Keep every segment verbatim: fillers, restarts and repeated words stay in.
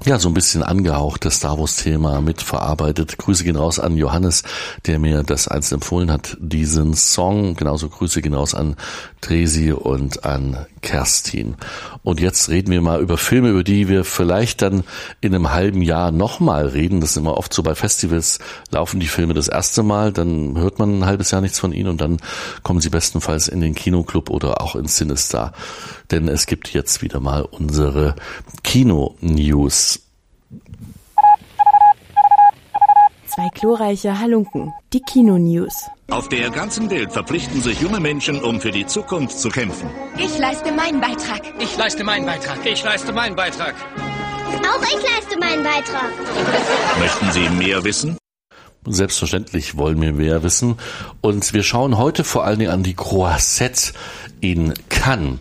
Ja, so ein bisschen angehaucht, das Star Wars-Thema mitverarbeitet. Grüße gehen raus an Johannes, der mir das einst empfohlen hat, diesen Song. Genauso Grüße gehen raus an Tresi und an Kerstin. Und jetzt reden wir mal über Filme, über die wir vielleicht dann in einem halben Jahr nochmal reden. Das ist immer oft so bei Festivals, laufen die Filme das erste Mal, dann hört man ein halbes Jahr nichts von ihnen und dann kommen sie bestenfalls in den Kinoclub oder auch ins Cinestar. Denn es gibt jetzt wieder mal unsere Kino-News. Zwei glorreiche Halunken, die Kino-News. Auf der ganzen Welt verpflichten sich junge Menschen, um für die Zukunft zu kämpfen. Ich leiste meinen Beitrag. Ich leiste meinen Beitrag. Ich leiste meinen Beitrag. Auch ich leiste meinen Beitrag. Möchten Sie mehr wissen? Selbstverständlich wollen wir mehr wissen. Und wir schauen heute vor allen Dingen an die Croisette in Cannes.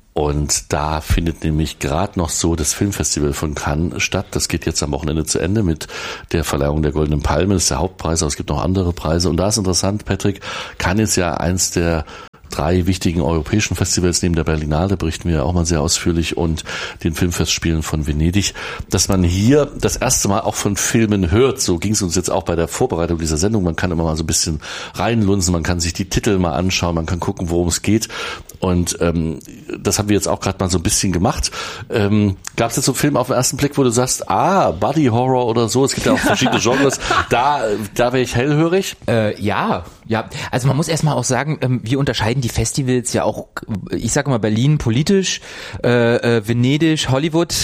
Und da findet nämlich gerade noch so das Filmfestival von Cannes statt. Das geht jetzt am Wochenende zu Ende mit der Verleihung der Goldenen Palme. Das ist der Hauptpreis, aber es gibt noch andere Preise. Und da ist interessant, Patrick, Cannes ist ja eins der drei wichtigen europäischen Festivals neben der Berlinale, berichten wir ja auch mal sehr ausführlich, und den Filmfestspielen von Venedig, dass man hier das erste Mal auch von Filmen hört. So ging es uns jetzt auch bei der Vorbereitung dieser Sendung. Man kann immer mal so ein bisschen reinlunzen, man kann sich die Titel mal anschauen, man kann gucken, worum es geht. Und ähm, das haben wir jetzt auch gerade mal so ein bisschen gemacht. Ähm, Gab es jetzt so einen Film auf den ersten Blick, wo du sagst, ah, Body Horror oder so, es gibt ja auch verschiedene Genres, da, da wäre ich hellhörig? Äh, ja, ja. Also man muss erstmal auch sagen, ähm, wir unterscheiden die Festivals ja auch, ich sage mal Berlin politisch, äh, äh, Venedig, Hollywood,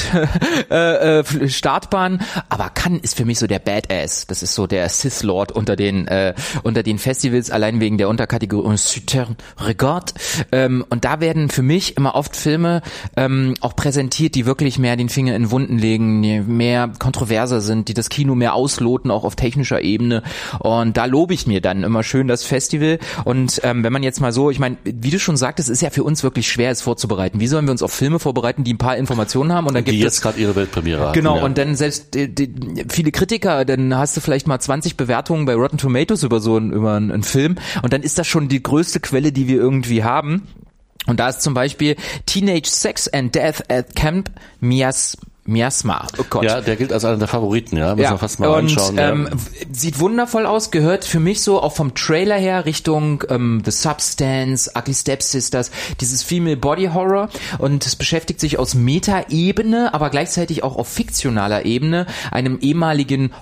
äh, äh, Startbahn, aber Cannes ist für mich so der Badass. Das ist so der Sith Lord unter den äh, unter den Festivals, allein wegen der Unterkategorie Southern Regard. Ähm, und da werden für mich immer oft Filme ähm, auch präsentiert, die wirklich mehr den Finger in Wunden legen, die mehr kontroverser sind, die das Kino mehr ausloten, auch auf technischer Ebene. Und da lobe ich mir dann immer schön das Festival. Und ähm, wenn man jetzt mal so, ich meine, wie du schon sagtest, ist ja für uns wirklich schwer, es vorzubereiten. Wie sollen wir uns auf Filme vorbereiten, die ein paar Informationen haben? Und dann die gibt jetzt es gerade ihre Weltpremiere hatten. Genau, ja. Und dann selbst die, die, viele Kritiker, dann hast du vielleicht mal zwanzig Bewertungen bei Rotten Tomatoes über so einen, über einen, einen Film, und dann ist das schon die größte Quelle, die wir irgendwie haben. Und da ist zum Beispiel Teenage Sex and Death at Camp Mias Miasma. Oh Gott. Ja, der gilt als einer der Favoriten, ja. Müssen ja. wir fast mal und, anschauen. Ähm, ja. Sieht wundervoll aus, gehört für mich so auch vom Trailer her Richtung ähm, The Substance, Ugly Stepsisters, dieses Female Body Horror, und es beschäftigt sich aus Meta-Ebene, aber gleichzeitig auch auf fiktionaler Ebene, einem ehemaligen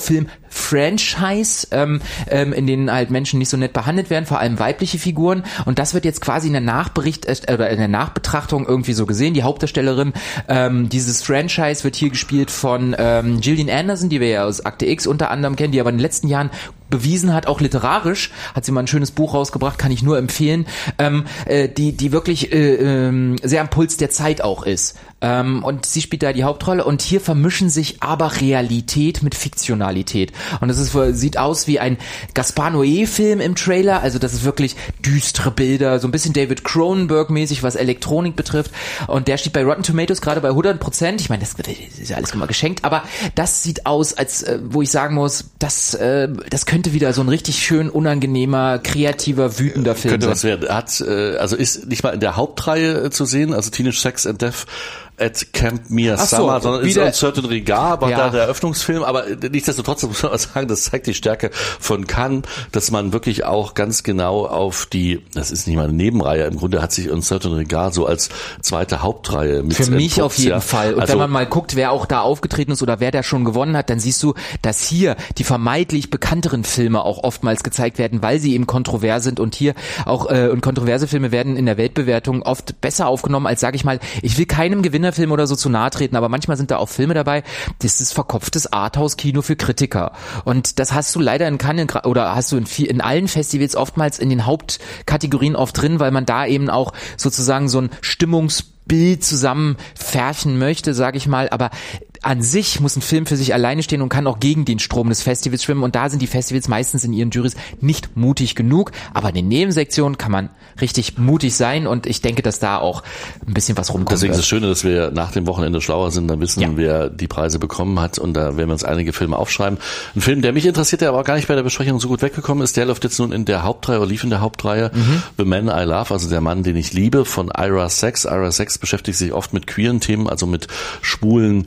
Horrorfilm-Franchise, ähm, ähm, in denen halt Menschen nicht so nett behandelt werden, vor allem weibliche Figuren, und das wird jetzt quasi in der Nachbericht äh, oder in der Nachbetrachtung irgendwie so gesehen. Die Hauptdarstellerin ähm, dieses Franchise wird hier gespielt von ähm, Gillian Anderson, die wir ja aus Akte X unter anderem kennen, die aber in den letzten Jahren bewiesen hat, auch literarisch, hat sie mal ein schönes Buch rausgebracht, kann ich nur empfehlen, ähm, äh, die die wirklich äh, äh, sehr am Puls der Zeit auch ist. Ähm, und sie spielt da die Hauptrolle, und hier vermischen sich aber Realität mit Fiktionalität. Und es ist, sieht aus wie ein Gaspar Noé-Film im Trailer, also das ist wirklich düstere Bilder, so ein bisschen David Cronenberg-mäßig, was Elektronik betrifft. Und der steht bei Rotten Tomatoes gerade bei hundert Prozent. Ich meine, das, das ist ja alles immer geschenkt, aber das sieht aus, als äh, wo ich sagen muss, das, äh, das könnte wieder so ein richtig schön unangenehmer, kreativer, wütender Film könnte sein. was werden. Hat, äh, also ist nicht mal in der Hauptreihe äh, zu sehen, also Teenage Sex and Death at Camp Miasma, so, sondern ist ein Certain Regard, war ja da der Eröffnungsfilm, aber nichtsdestotrotz muss man sagen, das zeigt die Stärke von Cannes, dass man wirklich auch ganz genau auf die, das ist nicht mal eine Nebenreihe, im Grunde hat sich ein Certain Regard so als zweite Hauptreihe mit Für mich entpuppt, auf jeden ja. Fall. Und also, wenn man mal guckt, wer auch da aufgetreten ist oder wer da schon gewonnen hat, dann siehst du, dass hier die vermeintlich bekannteren Filme auch oftmals gezeigt werden, weil sie eben kontrovers sind, und hier auch, äh, und kontroverse Filme werden in der Weltbewertung oft besser aufgenommen als, sage ich mal, ich will keinem Gewinnerfilm oder so zu nahe treten, aber manchmal sind da auch Filme dabei, das ist verkopftes Arthouse-Kino für Kritiker. Und das hast du leider in Cannes oder hast du in, viel, in allen Festivals oftmals in den Hauptkategorien oft drin, weil man da eben auch sozusagen so ein Stimmungsbild zusammenfärchen möchte, sage ich mal, aber an sich muss ein Film für sich alleine stehen und kann auch gegen den Strom des Festivals schwimmen, und da sind die Festivals meistens in ihren Jurys nicht mutig genug, aber in den Nebensektionen kann man richtig mutig sein, und ich denke, dass da auch ein bisschen was rumkommt. Deswegen wird. ist es schön, dass wir nach dem Wochenende schlauer sind, dann wissen, ja, wer die Preise bekommen hat, und da werden wir uns einige Filme aufschreiben. Ein Film, der mich interessiert, der aber auch gar nicht bei der Besprechung so gut weggekommen ist, der läuft jetzt nun in der Hauptreihe oder lief in der Hauptreihe, mhm. The Man I Love, also der Mann, den ich liebe, von Ira Sachs. Ira Sachs beschäftigt sich oft mit queeren Themen, also mit schwulen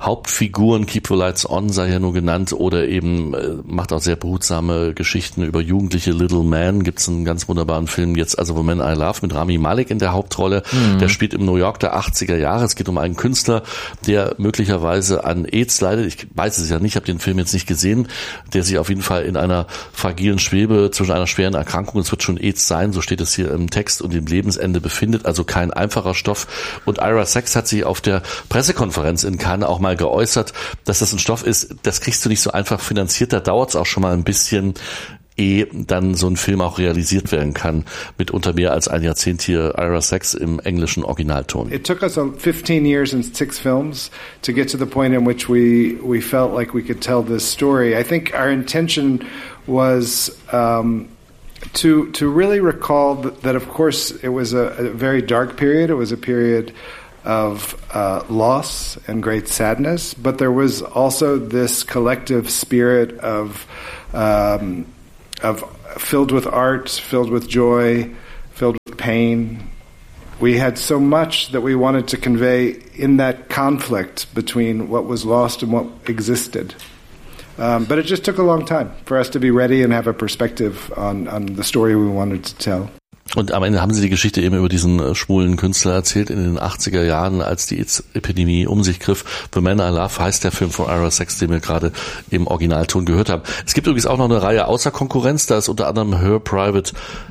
Hauptfiguren. Keep the Lights On sei ja nur genannt, oder eben äh, macht auch sehr behutsame Geschichten über jugendliche Little Man. Gibt's einen ganz wunderbaren Film jetzt, also Woman I Love, mit Rami Malek in der Hauptrolle. Mhm. Der spielt im New York der achtziger Jahre. Es geht um einen Künstler, der möglicherweise an AIDS leidet. Ich weiß es ja nicht, habe den Film jetzt nicht gesehen, der sich auf jeden Fall in einer fragilen Schwebe zwischen einer schweren Erkrankung, es wird schon AIDS sein, so steht es hier im Text, und dem Lebensende befindet, also kein einfacher Stoff. Und Ira Sachs hat sich auf der Pressekonferenz in Cannes auch mal geäußert, dass das ein Stoff ist, das kriegst du nicht so einfach finanziert, da dauert es auch schon mal ein bisschen, ehe dann so ein Film auch realisiert werden kann, mit unter mehr als ein Jahrzehnt hier Ira Sachs im englischen Originalton. It took us fifteen years and six films to get to the point in which we we felt like we could tell this story. I think our intention was um, to to really recall that, that of course it was a, a very dark period. It was a period of uh, loss and great sadness, but there was also this collective spirit of um, of filled with art, filled with joy, filled with pain. We had so much that we wanted to convey in that conflict between what was lost and what existed. Um, but it just took a long time for us to be ready and have a perspective on, on the story we wanted to tell. Und am Ende haben sie die Geschichte eben über diesen äh, schwulen Künstler erzählt in den achtziger Jahren, als die AIDS-Epidemie um sich griff. The Man I Love heißt der Film von Ira Sachs, den wir gerade im Originalton gehört haben. Es gibt übrigens auch noch eine Reihe außer Konkurrenz, da ist unter anderem Her Private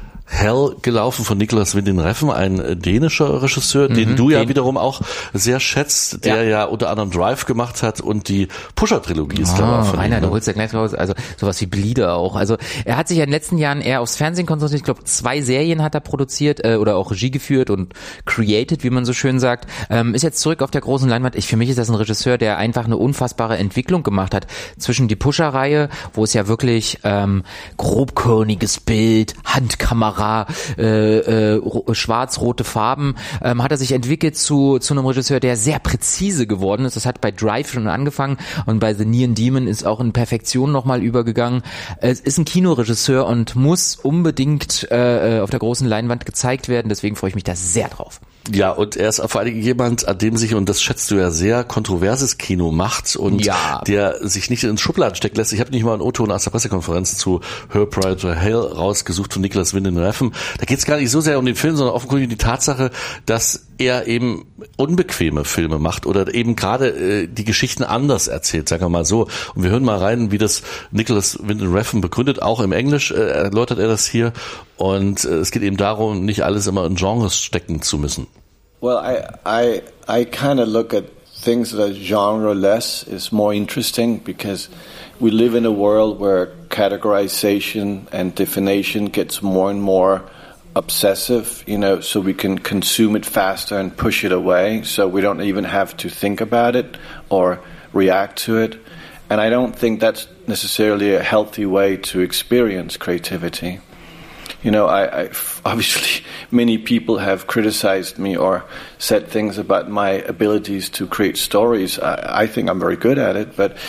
Hell gelaufen von Nicolas Winding Refn, ein dänischer Regisseur, mhm, den du ja den. wiederum auch sehr schätzt, der ja. ja unter anderem Drive gemacht hat und die Pusher-Trilogie ist, oh, glaube ich, von Rainer, ihm. du holst ja gleich raus, also sowas wie Bleeder auch. Also er hat sich ja in den letzten Jahren eher aufs Fernsehen konzentriert. Ich glaube, zwei Serien hat er produziert äh, oder auch Regie geführt und created, wie man so schön sagt. Ähm, ist jetzt zurück auf der großen Leinwand. Ich, für mich ist das ein Regisseur, der einfach eine unfassbare Entwicklung gemacht hat zwischen die Pusher-Reihe, wo es ja wirklich ähm, grobkörniges Bild, Handkamera, Äh, äh, schwarz-rote Farben, ähm, hat er sich entwickelt zu zu einem Regisseur, der sehr präzise geworden ist. Das hat bei Drive schon angefangen und bei The Neon Demon ist auch in Perfektion nochmal übergegangen. Es ist ein Kinoregisseur und muss unbedingt äh, auf der großen Leinwand gezeigt werden, deswegen freue ich mich da sehr drauf. Ja, und er ist vor allem jemand, an dem sich, und das schätzt du ja sehr, kontroverses Kino macht und ja. der sich nicht ins Schubladen stecken lässt. Ich habe nicht mal einen O-Ton aus der Pressekonferenz zu Her Private Hell rausgesucht von Nicolas Winding Refn. Da geht es gar nicht so sehr um den Film, sondern offenkundig um die Tatsache, dass er eben unbequeme Filme macht oder eben gerade äh, die Geschichten anders erzählt, sagen wir mal so. Und wir hören mal rein, wie das Nicolas Winding Refn begründet, auch im Englisch äh, erläutert er das hier. Und äh, es geht eben darum, nicht alles immer in Genres stecken zu müssen. Well, I I I kind of look at things that are genre-less is more interesting because we live in a world where categorization and definition gets more and more obsessive, you know, so we can consume it faster and push it away, so we don't even have to think about it or react to it. And I don't think that's necessarily a healthy way to experience creativity. You know, I, I obviously many people have criticized me or said things about my abilities to create stories. I, I think I'm very good at it, but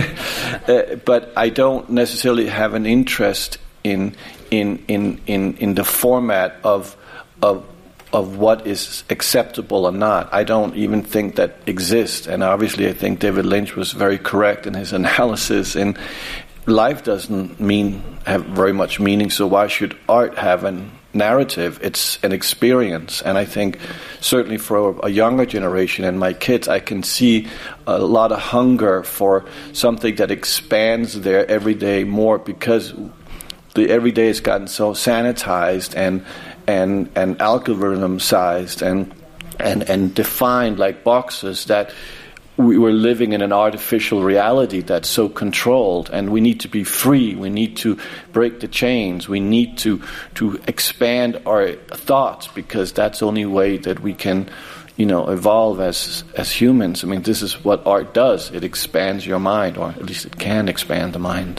uh, but I don't necessarily have an interest in in in in, in the format of of of what is acceptable or not. I don't even think that exists. And obviously, I think David Lynch was very correct in his analysis. And life doesn't mean have very much meaning, so why should art have a narrative? It's an experience, and I think certainly for a younger generation and my kids, I can see a lot of hunger for something that expands their everyday more, because the everyday has gotten so sanitized and and and algorithm sized and and and defined like boxes that we were living in an artificial reality that's so controlled, and we need to be free. We need to break the chains. We need to to expand our thoughts, because that's the only way that we can, you know, evolve as as humans. I mean, this is what art does. It expands your mind, or at least it can expand the mind.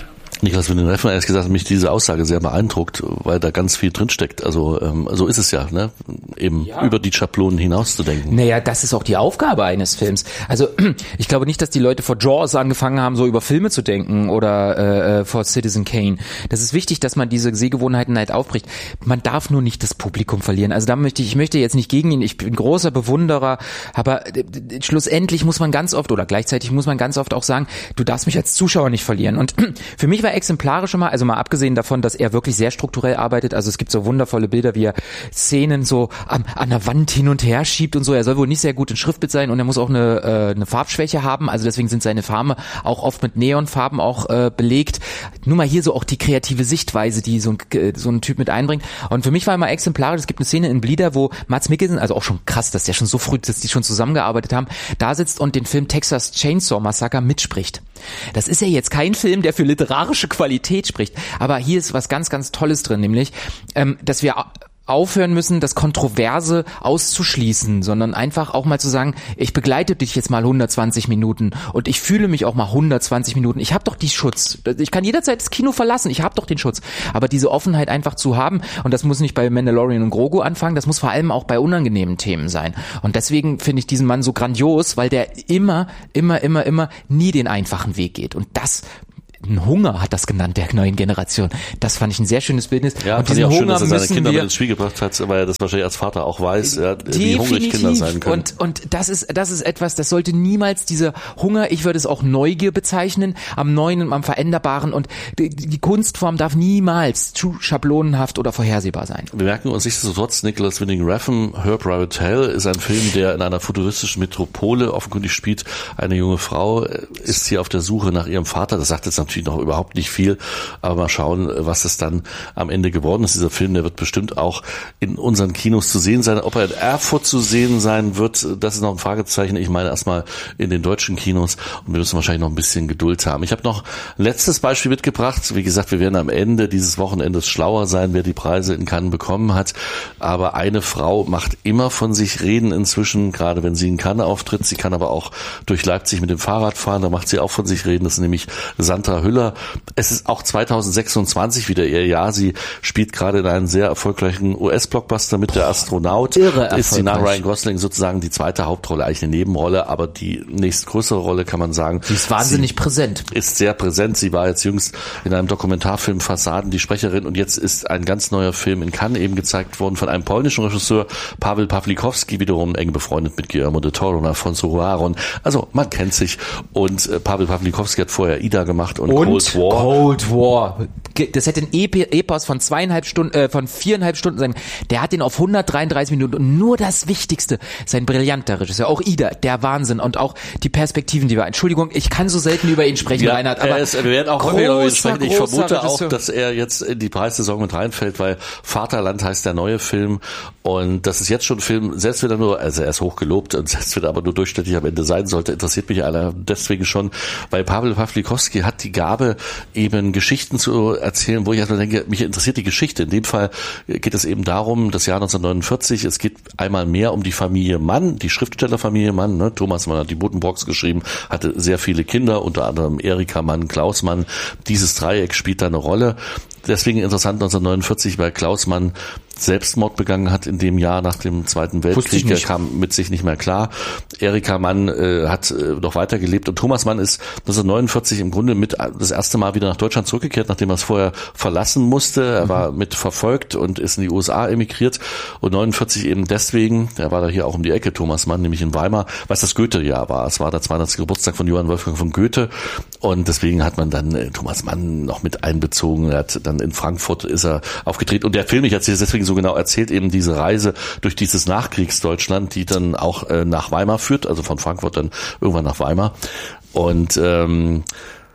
Niklas Winding Refn, ehrlich gesagt, hat mich diese Aussage sehr beeindruckt, weil da ganz viel drinsteckt. Also ähm, so ist es ja, ne? Eben ja. über die Schablonen hinauszudenken. Naja, das ist auch die Aufgabe eines Films. Also ich glaube nicht, dass die Leute vor Jaws angefangen haben, so über Filme zu denken oder äh, vor Citizen Kane. Das ist wichtig, dass man diese Sehgewohnheiten halt aufbricht. Man darf nur nicht das Publikum verlieren. Also da möchte ich, ich möchte jetzt nicht gegen ihn, ich bin großer Bewunderer, aber äh, schlussendlich muss man ganz oft oder gleichzeitig muss man ganz oft auch sagen, du darfst mich als Zuschauer nicht verlieren. Und für mich war exemplarisch immer, also mal abgesehen davon, dass er wirklich sehr strukturell arbeitet, also es gibt so wundervolle Bilder, wie er Szenen so an, an der Wand hin und her schiebt und so, er soll wohl nicht sehr gut in Schriftbild sein und er muss auch eine, äh, eine Farbschwäche haben, also deswegen sind seine Farben auch oft mit Neonfarben auch äh, belegt. Nur mal hier so auch die kreative Sichtweise, die so ein, so ein Typ mit einbringt. Und für mich war immer exemplarisch, es gibt eine Szene in Bleeder, wo Mads Mikkelsen, also auch schon krass, dass der schon so früh, dass die schon zusammengearbeitet haben, da sitzt und den Film Texas Chainsaw Massacre mitspricht. Das ist ja jetzt kein Film, der für literarische Qualität spricht, aber hier ist was ganz, ganz Tolles drin, nämlich, ähm, dass wir aufhören müssen, das Kontroverse auszuschließen, sondern einfach auch mal zu sagen, ich begleite dich jetzt mal hundertzwanzig Minuten und ich fühle mich auch mal hundertzwanzig Minuten. Ich habe doch die Schutz. Ich kann jederzeit das Kino verlassen. Ich habe doch den Schutz. Aber diese Offenheit einfach zu haben, und das muss nicht bei Mandalorian und Grogu anfangen, das muss vor allem auch bei unangenehmen Themen sein. Und deswegen finde ich diesen Mann so grandios, weil der immer, immer, immer, immer nie den einfachen Weg geht. Und das ein Hunger hat das genannt, der neuen Generation. Das fand ich ein sehr schönes Bildnis. Ja, und diesen auch schön, dass er seine Kinder mit ins Spiel gebracht hat, weil er das wahrscheinlich als Vater auch weiß, ja, wie hungrig Kinder sein können. Und, und das ist, das ist etwas, das sollte niemals dieser Hunger, ich würde es auch Neugier bezeichnen, am Neuen und am Veränderbaren, und die, die Kunstform darf niemals zu schablonenhaft oder vorhersehbar sein. Wir merken uns nichtsdestotrotz, Nicholas Winding Refn, Her Private Hell ist ein Film, der in einer futuristischen Metropole offenkundig spielt. Eine junge Frau ist hier auf der Suche nach ihrem Vater. Das sagt jetzt natürlich noch überhaupt nicht viel, aber mal schauen, was es dann am Ende geworden ist. Dieser Film, der wird bestimmt auch in unseren Kinos zu sehen sein. Ob er in Erfurt zu sehen sein wird, das ist noch ein Fragezeichen. Ich meine erstmal in den deutschen Kinos, und wir müssen wahrscheinlich noch ein bisschen Geduld haben. Ich habe noch ein letztes Beispiel mitgebracht. Wie gesagt, wir werden am Ende dieses Wochenendes schlauer sein, wer die Preise in Cannes bekommen hat. Aber eine Frau macht immer von sich reden inzwischen, gerade wenn sie in Cannes auftritt. Sie kann aber auch durch Leipzig mit dem Fahrrad fahren, da macht sie auch von sich reden. Das ist nämlich Sandra Hüller. Es ist auch zweitausendsechsundzwanzig wieder ihr Jahr. Sie spielt gerade in einem sehr erfolgreichen U S-Blockbuster mit, Der Astronaut. Irre erfolgreich. Ist sie nach Ryan Gosling sozusagen die zweite Hauptrolle, eigentlich eine Nebenrolle, aber die nächstgrößere Rolle, kann man sagen. Sie ist wahnsinnig sie präsent. Ist sehr präsent. Sie war jetzt jüngst in einem Dokumentarfilm Fassaden die Sprecherin, und jetzt ist ein ganz neuer Film in Cannes eben gezeigt worden von einem polnischen Regisseur, Paweł Pawlikowski, wiederum eng befreundet mit Guillermo del Toro und Alfonso Cuarón. Also man kennt sich, und äh, Paweł Pawlikowski hat vorher Ida gemacht und, und Cold War. Cold War. Das hätte ein Epos von zweieinhalb Stunden, äh, von viereinhalb Stunden sein. Der hat den auf hundertdreiunddreißig Minuten, und nur das Wichtigste. Sein brillanter Regisseur. Auch Ida, der Wahnsinn, und auch die Perspektiven, die wir. Entschuldigung, ich kann so selten über ihn sprechen, ja, Reinhard. Aber ist, wir werden auch großer, über ihn sprechen. Ich vermute Regisseur. auch, dass er jetzt in die Preissaison mit reinfällt, weil Vaterland heißt der neue Film, und das ist jetzt schon ein Film, selbst wenn er nur, also er ist hochgelobt, und selbst wenn er aber nur durchschnittlich am Ende sein sollte, interessiert mich einer deswegen schon, weil Paweł Pawlikowski hat die Gabe, eben Geschichten zu erzählen, wo ich erstmal denke, mich interessiert die Geschichte. In dem Fall geht es eben darum, das Jahr neunzehnhundertneunundvierzig, es geht einmal mehr um die Familie Mann, die Schriftstellerfamilie Mann, ne? Thomas Mann hat die Buddenbrooks geschrieben, hatte sehr viele Kinder, unter anderem Erika Mann, Klaus Mann. Dieses Dreieck spielt da eine Rolle. Deswegen interessant neunzehnhundertneunundvierzig, weil Klaus Mann Selbstmord begangen hat in dem Jahr nach dem Zweiten Weltkrieg. Er kam mit sich nicht mehr klar. Erika Mann äh, hat äh, noch weitergelebt, und Thomas Mann ist neunzehnhundertneunundvierzig im Grunde mit das erste Mal wieder nach Deutschland zurückgekehrt, nachdem er es vorher verlassen musste. Er mhm. war mit verfolgt und ist in die U S A emigriert, und neunundvierzig eben deswegen, er war da hier auch um die Ecke, Thomas Mann, nämlich in Weimar, was das Goethe-Jahr war. Es war der zweihundertste Geburtstag von Johann Wolfgang von Goethe, und deswegen hat man dann äh, Thomas Mann noch mit einbezogen. Er hat dann in Frankfurt ist er aufgetreten, und der Film, ich erzähle deswegen so genau, erzählt eben diese Reise durch dieses Nachkriegsdeutschland, die dann auch äh, nach Weimar führt, also von Frankfurt dann irgendwann nach Weimar. Und ähm,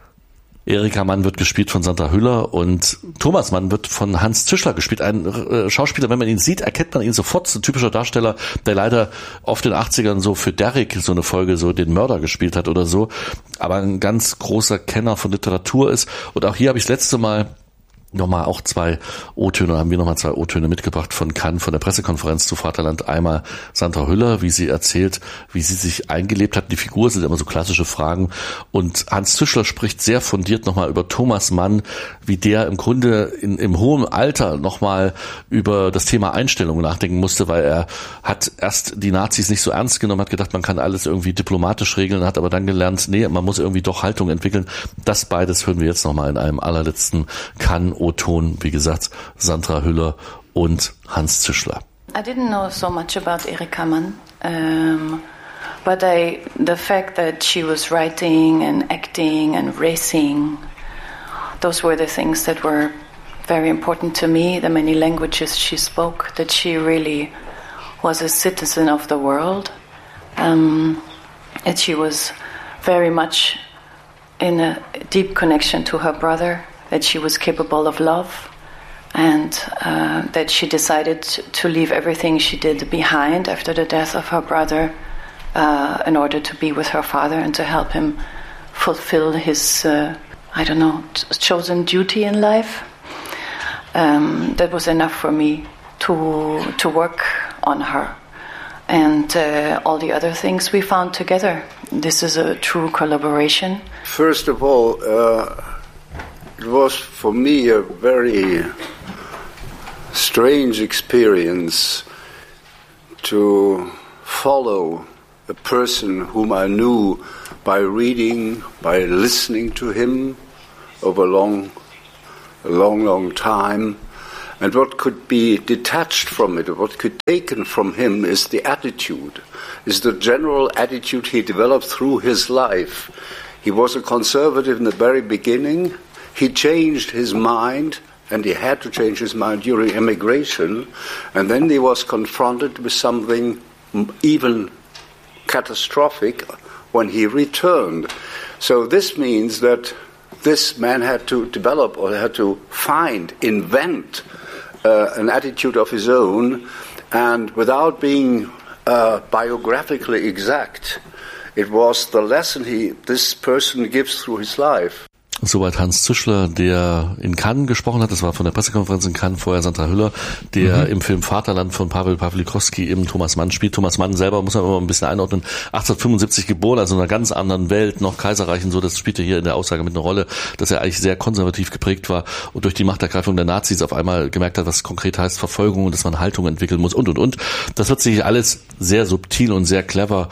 Erika Mann wird gespielt von Sandra Hüller, und Thomas Mann wird von Hans Zischler gespielt. Ein äh, Schauspieler, wenn man ihn sieht, erkennt man ihn sofort. Ein typischer Darsteller, der leider oft in den achtzigern so für Derrick so eine Folge so den Mörder gespielt hat oder so, aber ein ganz großer Kenner von Literatur ist. Und auch hier habe ich das letzte Mal nochmal auch zwei O-Töne, haben wir nochmal zwei O-Töne mitgebracht von Cannes, von der Pressekonferenz zu Vaterland. Einmal Sandra Hüller, wie sie erzählt, wie sie sich eingelebt hat. Die Figur sind immer so klassische Fragen. Und Hans Zischler spricht sehr fundiert nochmal über Thomas Mann, wie der im Grunde in, im hohen Alter nochmal über das Thema Einstellung nachdenken musste, weil er hat erst die Nazis nicht so ernst genommen, hat gedacht, man kann alles irgendwie diplomatisch regeln, hat aber dann gelernt, nee, man muss irgendwie doch Haltung entwickeln. Das beides hören wir jetzt nochmal in einem allerletzten Cannes O-Ton, wie gesagt, Sandra Hüller und Hans Zischler. I didn't know so much about Erika Mann, um, but I, the fact that she was writing and acting and racing, those were the things that were very important to me, the many languages she spoke, that she really was a citizen of the world, um, and she was very much in a deep connection to her brother, that she was capable of love, and uh, that she decided to leave everything she did behind after the death of her brother uh, in order to be with her father and to help him fulfill his, uh, I don't know, chosen duty in life. Um, that was enough for me to to work on her. And uh, all the other things we found together. This is a true collaboration. First of all, uh, it was for me a very strange experience to follow a person whom I knew by reading, by listening to him over a long, a long, long time. And what could be detached from it, what could be taken from him is the attitude, is the general attitude he developed through his life. He was a conservative in the very beginning. He changed his mind, and he had to change his mind during emigration. And then he was confronted with something even catastrophic when he returned. So this means that this man had to develop or had to find, invent uh, an attitude of his own, and without being uh, biographically exact, it was the lesson he this person gives through his life. Soweit Hans Zischler, der in Cannes gesprochen hat. Das war von der Pressekonferenz in Cannes, vorher Sandra Hüller, der mhm. im Film Vaterland von Paweł Pawlikowski eben Thomas Mann spielt. Thomas Mann selber, muss man immer ein bisschen einordnen, achtzehnhundertfünfundsiebzig geboren, also in einer ganz anderen Welt, noch Kaiserreich und so. Das spielte hier in der Aussage mit einer Rolle, dass er eigentlich sehr konservativ geprägt war und durch die Machtergreifung der Nazis auf einmal gemerkt hat, was konkret heißt Verfolgung und dass man Haltung entwickeln muss und, und, und. Das wird sich alles sehr subtil und sehr clever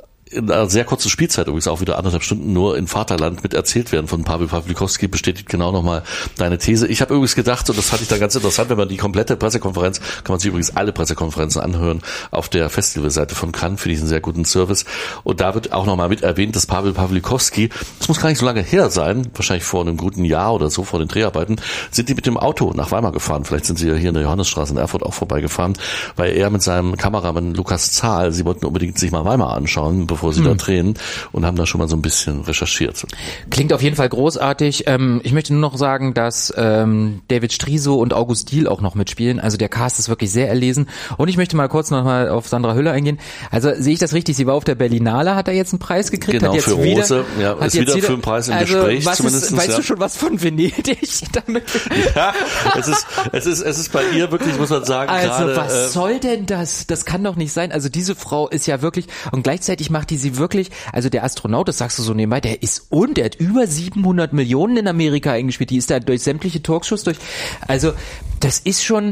in einer sehr kurzen Spielzeit, übrigens auch wieder anderthalb Stunden nur in Vaterland mit erzählt werden von Paweł Pawlikowski, bestätigt genau nochmal deine These. Ich habe übrigens gedacht, und das fand ich da ganz interessant, wenn man die komplette Pressekonferenz, kann man sich übrigens alle Pressekonferenzen anhören auf der Festivalseite von Cannes, finde ich einen sehr guten Service. Und da wird auch nochmal mit erwähnt, dass Paweł Pawlikowski, das muss gar nicht so lange her sein, wahrscheinlich vor einem guten Jahr oder so, vor den Dreharbeiten, sind die mit dem Auto nach Weimar gefahren. Vielleicht sind sie ja hier in der Johannesstraße in Erfurt auch vorbeigefahren, weil er mit seinem Kameramann Lukas Zahl, sie wollten unbedingt sich mal Weimar anschauen, bevor sie hm. da drehen, und haben da schon mal so ein bisschen recherchiert. Klingt auf jeden Fall großartig. Ähm, ich möchte nur noch sagen, dass ähm, David Striso und August Diehl auch noch mitspielen. Also der Cast ist wirklich sehr erlesen. Und ich möchte mal kurz noch mal auf Sandra Hüller eingehen. Also sehe ich das richtig? Sie war auf der Berlinale, hat er jetzt einen Preis gekriegt? Genau, hat jetzt für wieder, Rose. Ja, ist wieder, wieder für einen Preis im also Gespräch was zumindest. Ist, weißt ja. du schon was von Venedig? Damit? Ja, es ist, es ist, es ist bei ihr wirklich, muss man sagen, also gerade, was äh, soll denn das? Das kann doch nicht sein. Also diese Frau ist ja wirklich, und gleichzeitig macht die sie wirklich, also der Astronaut, das sagst du so nebenbei, der ist und der hat über siebenhundert Millionen in Amerika eingespielt. Die ist da durch sämtliche Talkshows durch. Also das ist schon,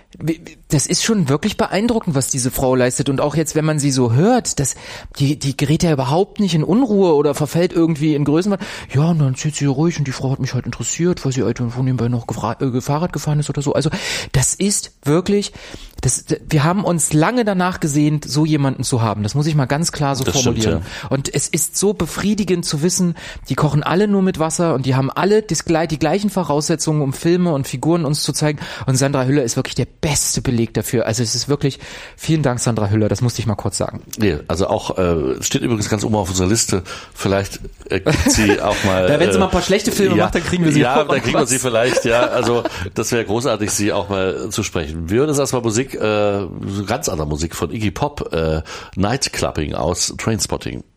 das ist schon wirklich beeindruckend, was diese Frau leistet. Und auch jetzt, wenn man sie so hört, dass die, die gerät ja überhaupt nicht in Unruhe oder verfällt irgendwie in Größenwahn. Ja, und dann sitzt sie ruhig und die Frau hat mich halt interessiert, weil sie halt von nebenbei noch gefra- äh, Fahrrad gefahren ist oder so. Also das ist wirklich, das, wir haben uns lange danach gesehnt, so jemanden zu haben. Das muss ich mal ganz klar so das formulieren. Stimmt, ja. Und es ist so befriedigend zu wissen, die kochen alle nur mit Wasser und die haben alle das, die gleichen Voraussetzungen, um Filme und Figuren uns zu zeigen. Und Sandra Hüller ist wirklich der beste Beleg dafür. Also es ist wirklich, vielen Dank Sandra Hüller, das musste ich mal kurz sagen. Nee, also auch, äh, steht übrigens ganz oben auf unserer Liste, vielleicht äh, gibt sie auch mal... da, wenn sie äh, mal ein paar schlechte Filme ja, macht, dann kriegen wir sie. Ja, dann kriegen wir sie vielleicht, ja, also das wäre großartig, sie auch mal zu sprechen. Wir hören jetzt erstmal Musik, äh, ganz andere Musik von Iggy Pop, äh, Nightclubbing aus Trainspotting.